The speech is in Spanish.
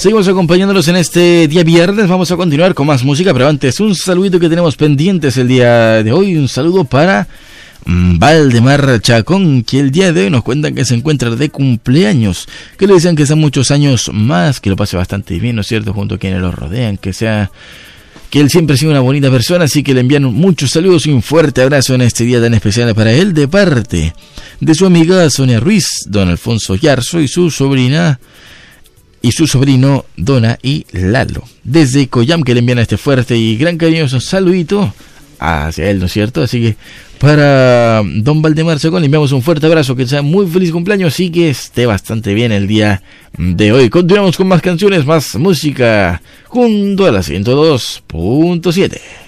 Seguimos acompañándolos en este día viernes. Vamos a continuar con más música, pero antes un saludito que tenemos pendientes el día de hoy. Un saludo para Valdemar Chacón, que el día de hoy nos cuentan que se encuentra de cumpleaños, que le dicen que sean muchos años más, que lo pase bastante bien, ¿no es cierto?, junto a quienes lo rodean, que él siempre ha sido una bonita persona, así que le envían muchos saludos y un fuerte abrazo en este día tan especial para él, de parte de su amiga Sonia Ruiz, don Alfonso Yarzo y su sobrino Dona y Lalo, desde Coyam, que le envían este fuerte y gran cariñoso saludito hacia él, ¿no es cierto? Así que para don Valdemar Chacón le enviamos un fuerte abrazo, que sea muy feliz cumpleaños y que esté bastante bien el día de hoy. Continuamos con más canciones, más música, junto a la 102.7.